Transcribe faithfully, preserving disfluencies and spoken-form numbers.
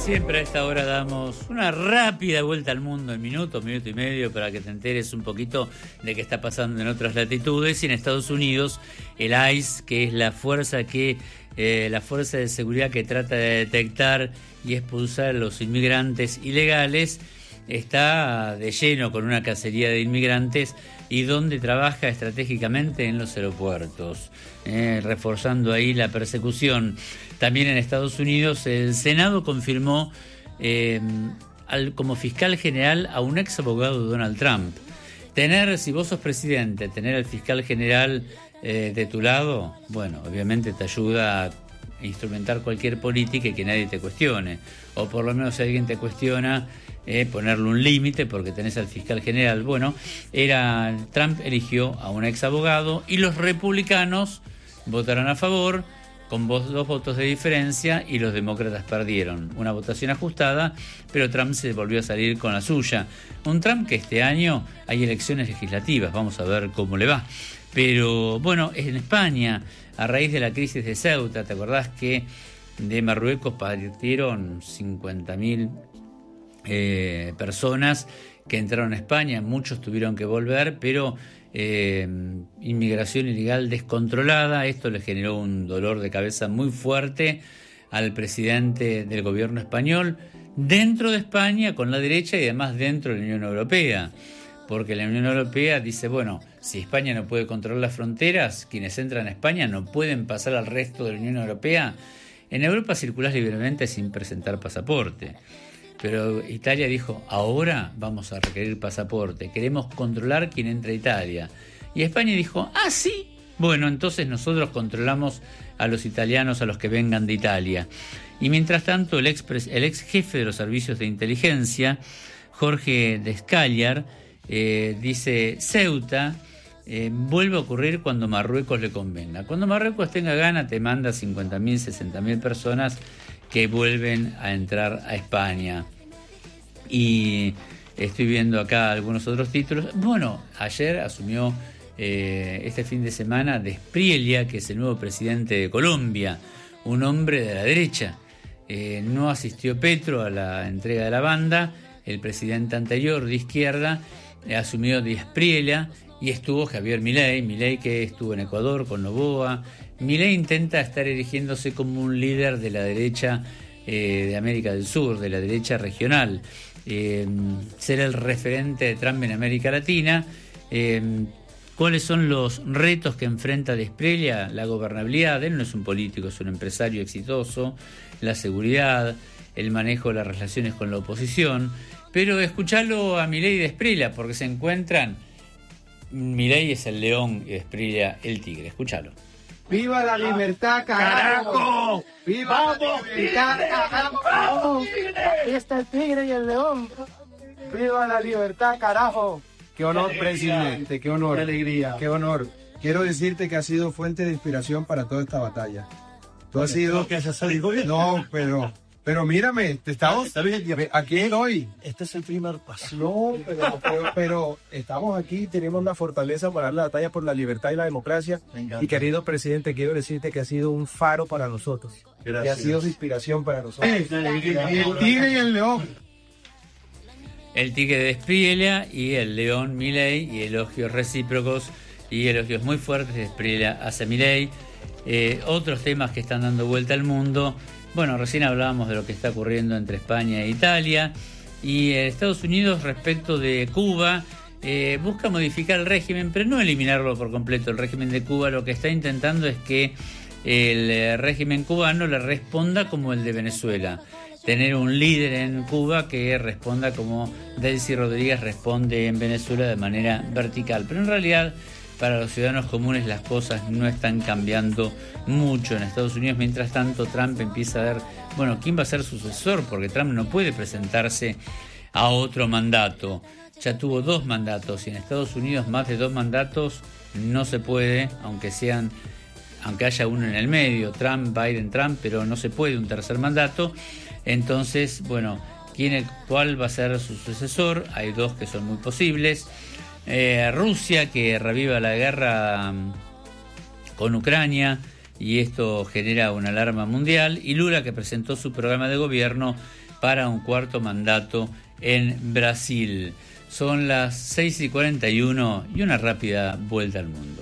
Siempre a esta hora damos una rápida vuelta al mundo en minuto, minuto y medio, para que te enteres un poquito de qué está pasando en otras latitudes. Y en Estados Unidos, el ICE, que es la fuerza que eh, la fuerza de seguridad que trata de detectar y expulsar a los inmigrantes ilegales, está de lleno con una cacería de inmigrantes y donde trabaja estratégicamente en los aeropuertos, eh, reforzando ahí la persecución. También en Estados Unidos el Senado confirmó eh, al, como fiscal general a un ex abogado de Donald Trump. Tener, si vos sos presidente, tener al fiscal general eh, de tu lado, bueno, obviamente te ayuda a instrumentar cualquier política y que nadie te cuestione. O por lo menos si alguien te cuestiona, eh, ponerle un límite porque tenés al fiscal general. Bueno, era Trump eligió a un ex abogado y los republicanos votaron a favor con dos votos de diferencia y los demócratas perdieron. Una votación ajustada, pero Trump se volvió a salir con la suya. Un Trump que este año hay elecciones legislativas, vamos a ver cómo le va. Pero bueno, en España, a raíz de la crisis de Ceuta, ¿te acordás que de Marruecos partieron cincuenta mil eh, personas que entraron a España? Muchos tuvieron que volver, pero eh, inmigración ilegal descontrolada. Esto le generó un dolor de cabeza muy fuerte al presidente del gobierno español, dentro de España con la derecha y además dentro de la Unión Europea. Porque la Unión Europea dice, bueno, si España no puede controlar las fronteras, quienes entran a España no pueden pasar al resto de la Unión Europea. En Europa circulás libremente sin presentar pasaporte. Pero Italia dijo, ahora vamos a requerir pasaporte, queremos controlar quién entra a Italia. Y España dijo, ah, sí, bueno, entonces nosotros controlamos a los italianos, a los que vengan de Italia. Y mientras tanto, el ex, el ex jefe de los servicios de inteligencia, Jorge Descallar, Eh, dice, Ceuta eh, vuelve a ocurrir cuando Marruecos le convenga. Cuando Marruecos tenga gana te manda cincuenta mil, sesenta mil personas que vuelven a entrar a España. Y estoy viendo acá algunos otros títulos. Bueno, ayer asumió eh, este fin de semana D'Espriella, que es el nuevo presidente de Colombia, un hombre de la derecha. Eh, no asistió Petro a la entrega de la banda. El presidente anterior de izquierda asumió D'Espriella y estuvo Javier Milei, Milei que estuvo en Ecuador con Noboa. Milei intenta estar erigiéndose como un líder de la derecha eh, de América del Sur, de la derecha regional, eh, ser el referente de Trump en América Latina. Eh, ¿Cuáles son los retos que enfrenta D'Espriella? La gobernabilidad, él no es un político, es un empresario exitoso, la seguridad, el manejo de las relaciones con la oposición. Pero escuchalo a Milei y D'Espriella, porque se encuentran. Milei es el león y D'Espriella el tigre. Escuchalo. ¡Viva la libertad, carajo! ¡Viva la libertad, carajo! Aquí está el tigre y el león. ¡Viva la libertad, carajo! ¡Qué honor, qué presidente! ¡Qué honor! ¡Qué alegría! ¡Qué honor! Quiero decirte que ha sido fuente de inspiración para toda esta batalla. Tú has sido... que se salido bien. No, pero... Pero mírame, te estamos aquí hoy. Este es el primer paso. No, pero, pero, pero estamos aquí, tenemos una fortaleza para dar la batalla por la libertad y la democracia. Y querido presidente, quiero decirte que ha sido un faro para nosotros. Gracias. Que ha sido de inspiración para nosotros. El tigre y el león. El tigre de D'Espriella y el león Milei, y elogios recíprocos y elogios muy fuertes de D'Espriella hacia Milei. Eh, otros temas que están dando vuelta al mundo. Bueno, recién hablábamos de lo que está ocurriendo entre España e Italia, y Estados Unidos respecto de Cuba eh, busca modificar el régimen, pero no eliminarlo por completo. El régimen de Cuba lo que está intentando es que el régimen cubano le responda como el de Venezuela, tener un líder en Cuba que responda como Delcy Rodríguez responde en Venezuela de manera vertical, pero en realidad para los ciudadanos comunes las cosas no están cambiando mucho en Estados Unidos. Mientras tanto, Trump empieza a ver, bueno, ¿quién va a ser su sucesor? Porque Trump no puede presentarse a otro mandato. Ya tuvo dos mandatos y en Estados Unidos más de dos mandatos no se puede, aunque sean, aunque haya uno en el medio, Trump, Biden, Trump, pero no se puede un tercer mandato. Entonces, bueno, ¿quién, cuál va a ser su sucesor? Hay dos que son muy posibles. Eh, Rusia, que reviva la guerra con Ucrania, y esto genera una alarma mundial, y Lula, que presentó su programa de gobierno para un cuarto mandato en Brasil. Son las seis y cuarenta y uno y una rápida vuelta al mundo.